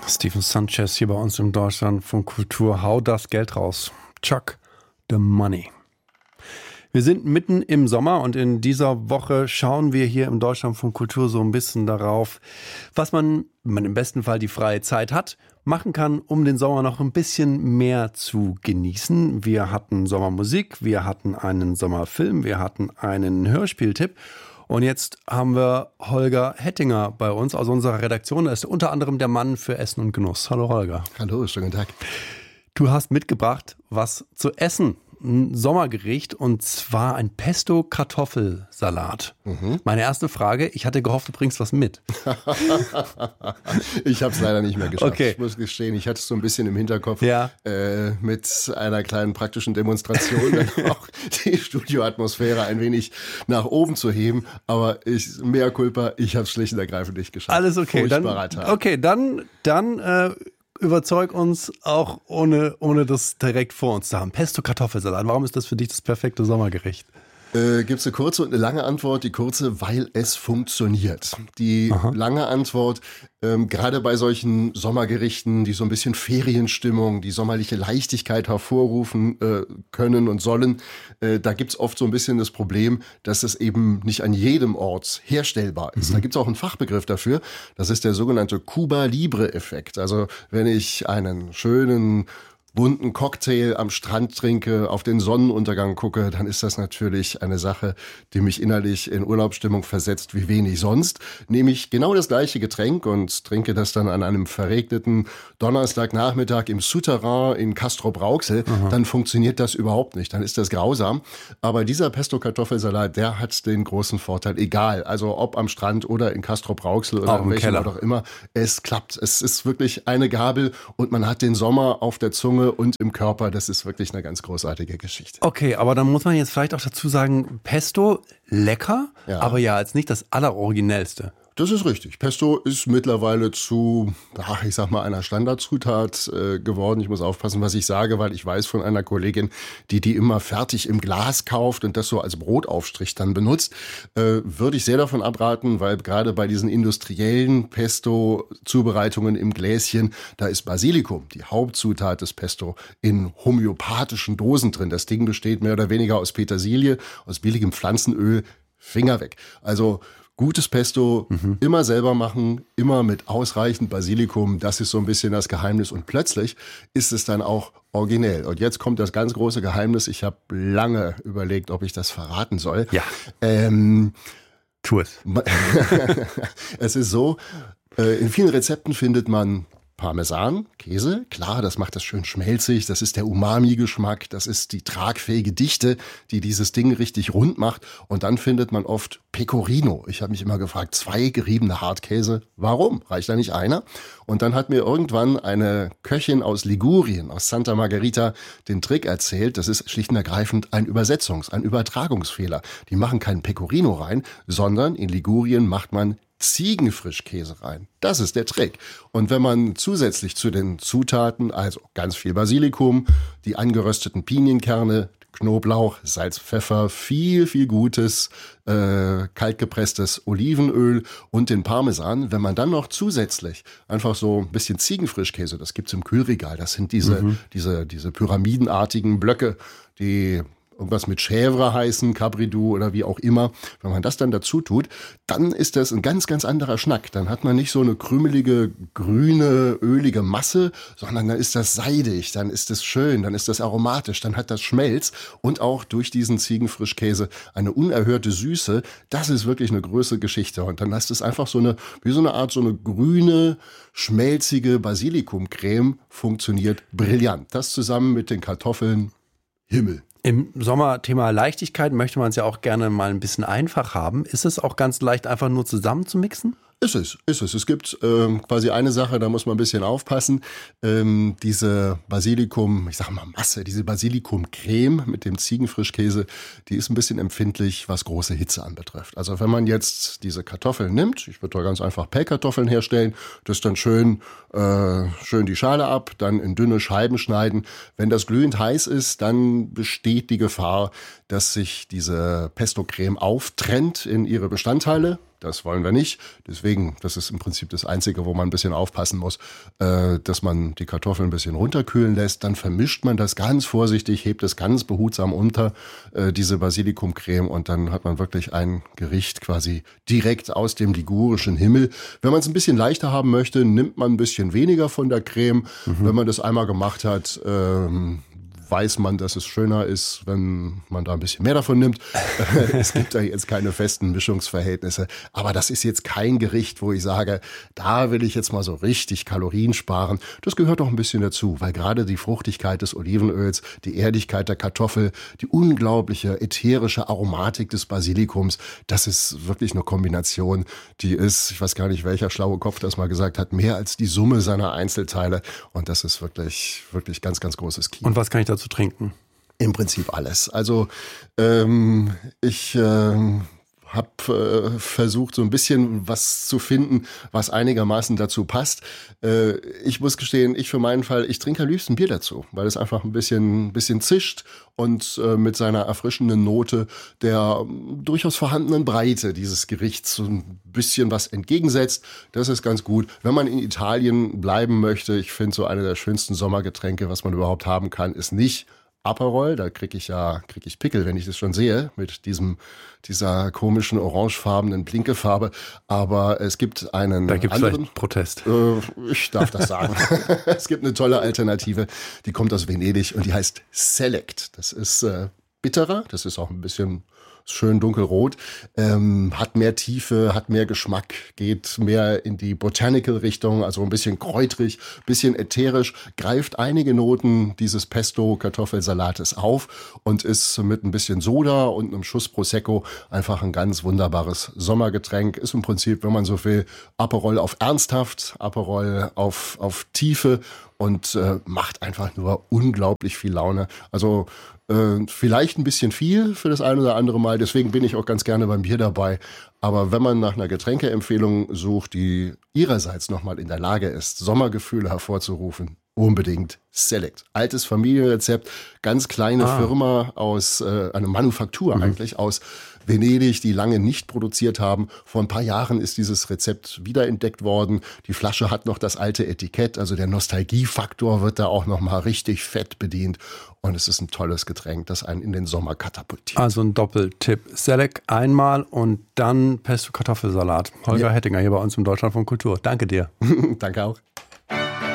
Stephen Sanchez hier bei uns in Deutschland von Kultur. Hau das Geld raus. Chuck the money. Wir sind mitten im Sommer und in dieser Woche schauen wir hier im Deutschland von Kultur so ein bisschen darauf, was man, wenn man im besten Fall die freie Zeit hat, machen kann, um den Sommer noch ein bisschen mehr zu genießen. Wir hatten Sommermusik, wir hatten einen Sommerfilm, wir hatten einen Hörspieltipp. Und jetzt haben wir Holger Hettinger bei uns aus unserer Redaktion. Er ist unter anderem der Mann für Essen und Genuss. Hallo Holger. Hallo, schönen Tag. Du hast mitgebracht, was zu essen. Ein Sommergericht und zwar ein Pesto-Kartoffelsalat. Meine erste Frage, ich hatte gehofft, du bringst was mit. Ich habe es leider nicht mehr geschafft. Okay. Ich muss gestehen, ich hatte es so ein bisschen im Hinterkopf, Ja. mit einer kleinen praktischen Demonstration dann auch die Studioatmosphäre ein wenig nach oben zu heben. Aber mea culpa, ich habe es schlicht und ergreifend nicht geschafft. Alles okay. Furchtbarer Tag. Okay, dann überzeug uns auch ohne das direkt vor uns zu haben. Pesto-Kartoffelsalat, warum ist das für dich das perfekte Sommergericht? Gibt es eine kurze und eine lange Antwort? Die kurze, weil es funktioniert. Die lange Antwort, gerade bei solchen Sommergerichten, die so ein bisschen Ferienstimmung, die sommerliche Leichtigkeit hervorrufen können und sollen, da gibt's oft so ein bisschen das Problem, dass es eben nicht an jedem Ort herstellbar ist. Da gibt's auch einen Fachbegriff dafür. Das ist der sogenannte Cuba-Libre-Effekt. Also wenn ich einen schönen bunten Cocktail am Strand trinke, auf den Sonnenuntergang gucke, dann ist das natürlich eine Sache, die mich innerlich in Urlaubsstimmung versetzt wie wenig sonst. Nehme ich genau das gleiche Getränk und trinke das dann an einem verregneten Donnerstagnachmittag im Souterrain in Castrop-Rauxel, dann funktioniert das überhaupt nicht. Dann ist das grausam. Aber dieser Pesto-Kartoffelsalat, der hat den großen Vorteil, egal, also ob am Strand oder in Castrop-Rauxel oder in welchem Ort auch immer, es klappt. Es ist wirklich eine Gabel und man hat den Sommer auf der Zunge und im Körper. Das ist wirklich eine ganz großartige Geschichte. Okay, aber dann muss man jetzt vielleicht auch dazu sagen, Pesto, lecker, aber ja als nicht das Alleroriginellste. Das ist richtig. Pesto ist mittlerweile zu, ich sag mal, einer Standardzutat geworden. Ich muss aufpassen, was ich sage, weil ich weiß von einer Kollegin, die immer fertig im Glas kauft und das so als Brotaufstrich dann benutzt. Würde ich sehr davon abraten, weil gerade bei diesen industriellen Pesto-Zubereitungen im Gläschen, da ist Basilikum, die Hauptzutat des Pesto, in homöopathischen Dosen drin. Das Ding besteht mehr oder weniger aus Petersilie, aus billigem Pflanzenöl, Finger weg. Also gutes Pesto, immer selber machen, immer mit ausreichend Basilikum, das ist so ein bisschen das Geheimnis und plötzlich ist es dann auch originell. Und jetzt kommt das ganz große Geheimnis, ich habe lange überlegt, ob ich das verraten soll. Ja, tu es. Es ist so, in vielen Rezepten findet man Parmesan, Käse, klar, das macht das schön schmelzig, das ist der Umami-Geschmack, das ist die tragfähige Dichte, die dieses Ding richtig rund macht. Und dann findet man oft Pecorino. Ich habe mich immer gefragt, 2 geriebene Hartkäse, warum? Reicht da nicht einer? Und dann hat mir irgendwann eine Köchin aus Ligurien, aus Santa Margherita, den Trick erzählt. Das ist schlicht und ergreifend ein Übertragungsfehler. Die machen keinen Pecorino rein, sondern in Ligurien macht man Ziegenfrischkäse rein. Das ist der Trick. Und wenn man zusätzlich zu den Zutaten, also ganz viel Basilikum, die angerösteten Pinienkerne, Knoblauch, Salz, Pfeffer, viel gutes, kaltgepresstes Olivenöl und den Parmesan, wenn man dann noch zusätzlich einfach so ein bisschen Ziegenfrischkäse, das gibt's im Kühlregal, das sind diese pyramidenartigen Blöcke, die irgendwas mit Chèvre heißen, Cabridou oder wie auch immer. Wenn man das dann dazu tut, dann ist das ein ganz, ganz anderer Schnack. Dann hat man nicht so eine krümelige, grüne, ölige Masse, sondern dann ist das seidig, dann ist es schön, dann ist das aromatisch, dann hat das Schmelz und auch durch diesen Ziegenfrischkäse eine unerhörte Süße. Das ist wirklich eine größere Geschichte. Und dann ist es einfach so eine Art grüne, schmelzige Basilikumcreme, funktioniert brillant. Das zusammen mit den Kartoffeln, Himmel. Im Sommer Thema Leichtigkeit möchte man es ja auch gerne mal ein bisschen einfach haben. Ist es auch ganz leicht, einfach nur zusammen zu mixen? Ist es. Es gibt quasi eine Sache, da muss man ein bisschen aufpassen. Diese Basilikum, ich sag mal Masse, diese Basilikumcreme mit dem Ziegenfrischkäse, die ist ein bisschen empfindlich, was große Hitze anbetrifft. Also wenn man jetzt diese Kartoffeln nimmt, ich würde da ganz einfach Pellkartoffeln herstellen, das dann schön die Schale ab, dann in dünne Scheiben schneiden. Wenn das glühend heiß ist, dann besteht die Gefahr, dass sich diese Pesto-Creme auftrennt in ihre Bestandteile. das wollen wir nicht. Deswegen, das ist im Prinzip das Einzige, wo man ein bisschen aufpassen muss, dass man die Kartoffeln ein bisschen runterkühlen lässt. Dann vermischt man das ganz vorsichtig, hebt es ganz behutsam unter, diese Basilikumcreme, und dann hat man wirklich ein Gericht quasi direkt aus dem ligurischen Himmel. Wenn man es ein bisschen leichter haben möchte, nimmt man ein bisschen weniger von der Creme. Wenn man das einmal gemacht hat, weiß man, dass es schöner ist, wenn man da ein bisschen mehr davon nimmt. Es gibt da jetzt keine festen Mischungsverhältnisse. Aber das ist jetzt kein Gericht, wo ich sage, da will ich jetzt mal so richtig Kalorien sparen. Das gehört auch ein bisschen dazu, weil gerade die Fruchtigkeit des Olivenöls, die Erdigkeit der Kartoffel, die unglaubliche ätherische Aromatik des Basilikums, das ist wirklich eine Kombination, die ist, ich weiß gar nicht, welcher schlaue Kopf das mal gesagt hat, mehr als die Summe seiner Einzelteile. Und das ist wirklich, wirklich ganz, ganz großes Kino. Und was kann ich dazu trinken? Im Prinzip alles. Also ich habe versucht, so ein bisschen was zu finden, was einigermaßen dazu passt. Ich muss gestehen, ich für meinen Fall, ich trinke am liebsten Bier dazu, weil es einfach ein bisschen zischt und mit seiner erfrischenden Note der durchaus vorhandenen Breite dieses Gerichts so ein bisschen was entgegensetzt. Das ist ganz gut. Wenn man in Italien bleiben möchte, ich finde, so eine der schönsten Sommergetränke, was man überhaupt haben kann, ist nicht Aperol, da krieg ich Pickel, wenn ich das schon sehe, mit dieser komischen orangefarbenen Blinkefarbe. Aber es gibt einen Da gibt es anderen vielleicht Protest. Ich darf das sagen. Es gibt eine tolle Alternative, die kommt aus Venedig und die heißt Select. Das ist bitterer, das ist auch ein bisschen schön dunkelrot, hat mehr Tiefe, hat mehr Geschmack, geht mehr in die Botanical-Richtung, also ein bisschen kräutrig, bisschen ätherisch, greift einige Noten dieses Pesto-Kartoffelsalates auf und ist mit ein bisschen Soda und einem Schuss Prosecco einfach ein ganz wunderbares Sommergetränk. Ist im Prinzip, wenn man so will, Aperol auf ernsthaft, Aperol auf Tiefe und macht einfach nur unglaublich viel Laune. Also vielleicht ein bisschen viel für das ein oder andere Mal, deswegen bin ich auch ganz gerne beim Bier dabei. Aber wenn man nach einer Getränkeempfehlung sucht, die ihrerseits nochmal in der Lage ist, Sommergefühle hervorzurufen, unbedingt Select. Altes Familienrezept, ganz kleine Firma aus, eine Manufaktur eigentlich aus Venedig, die lange nicht produziert haben. Vor ein paar Jahren ist dieses Rezept wiederentdeckt worden. Die Flasche hat noch das alte Etikett, also der Nostalgiefaktor wird da auch noch mal richtig fett bedient. Und es ist ein tolles Getränk, das einen in den Sommer katapultiert. Also ein Doppeltipp. Select einmal und dann Pesto-Kartoffelsalat. Holger Hettinger hier bei uns im Deutschlandfunk Kultur. Danke dir. Danke auch.